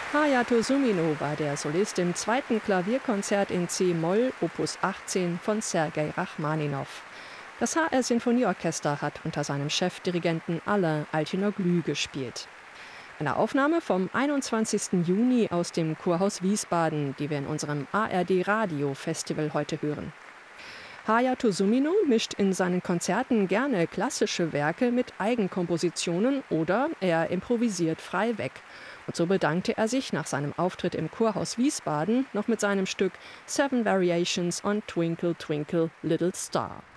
Hayato Sumino war der Solist im zweiten Klavierkonzert in C-Moll, Opus 18 von Sergei Rachmaninow. Das HR-Sinfonieorchester hat unter seinem Chefdirigenten Alain Altinoglu gespielt. Eine Aufnahme vom 21. Juni aus dem Kurhaus Wiesbaden, die wir in unserem ARD-Radio-Festival heute hören. Hayato Sumino mischt in seinen Konzerten gerne klassische Werke mit Eigenkompositionen oder er improvisiert frei weg. Und so bedankte er sich nach seinem Auftritt im Kurhaus Wiesbaden noch mit seinem Stück Seven Variations on Twinkle Twinkle Little Star.